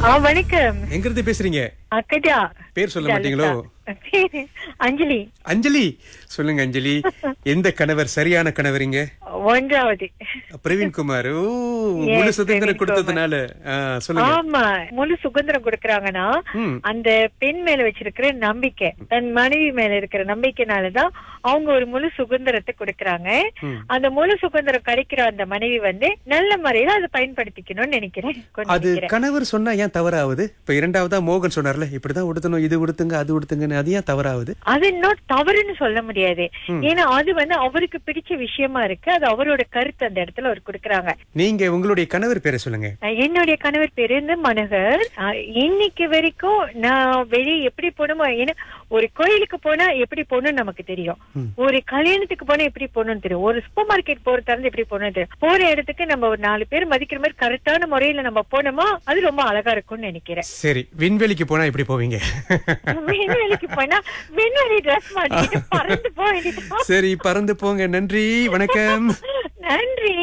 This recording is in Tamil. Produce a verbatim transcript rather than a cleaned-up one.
ஆ, வணக்கம். எங்க இருந்து பேசுறீங்க? அக்கா. பேர் சொல்ல மாட்டீங்களோ? பேரு அஞ்சலி. அஞ்சலி, சொல்லுங்க அஞ்சலி. எந்த கணவர் சரியான கணவரிங்க? ஒன்றாவது பிரவீன்குமார். ஓ, Yes, முழு சுதந்திரம் பிரவீன்குமார். கொடுத்ததுனால ஆ, சொல்லுங்க. ஆமா, முழு சுதந்திரம் கொடுக்கறாங்கன்னா ம். அந்த பெண் மேல வச்சிருக்கிற நம்பிக்கை, தன் மனைவி மேல இருக்கிற நம்பிக்கைனாலதான் அவங்க ஒரு முழு சுதந்திரத்தை கொடுக்கறாங்க. ம். அந்த முழு சுதந்திரம் கிடைக்கிற அந்த மனைவி வந்து நல்ல முறையில அதை பயன்படுத்திக்கணும்னு நினைக்கிறேன். கொஞ்சம் அது நினைக்கிறேன். கணவர் சொன்னா ஏன் தவறாவது? இப்ப இரண்டாவதா மோகன் சொன்னார்ல, இப்படிதான் உடுத்தணும், இது உடுத்துங்க, அது உடுத்துங்கன்னு. அது ஏன் தவறாவது? அது இன்னும் தவறுன்னு சொல்ல முடியாது. ம். ஏன்னா அது வந்து அவருக்கு பிடிச்ச விஷயமா இருக்கு. அது அவரோட கருத்து அந்த இடத்துல அவர் கொடுக்கறாங்க. நீங்க உங்களுடைய கணவர் பேரை சொல்லுங்க. அஹ் என்னுடைய கணவர் பேரு வந்து மனோகர். அஹ் இன்னைக்கு வரைக்கும் நான் வெளியே எப்படி போகணுமோ, ஏன்னா ஒரு கோயிலுக்கு போனா எப்படி போகணும்னு நமக்கு தெரியும், ம். ஒரு கல்யாணத்துக்கு போனா எப்படி போகணும்னு தெரியும், ஒரு சூப்பர் மார்க்கெட் போறதா இருந்து எப்படி போகணும்னு தெரியும். போற இடத்துக்கு நம்ம ஒரு நாலு பேர் மதிக்கிற மாதிரி கரெக்டான முறையில நம்ம போனோமா அது ரொம்ப அழகா இருக்கும்னு நினைக்கிறேன். சரி, விண்வெளிக்கு போனா எப்படி போவீங்க? விண்வெளிக்கு போனா விண்வெளி ட்ரெஸ் மாட்டிட்டு பறந்து போக வேண்டியது. சரி, பறந்து போங்க. நன்றி, வணக்கம். நன்றி.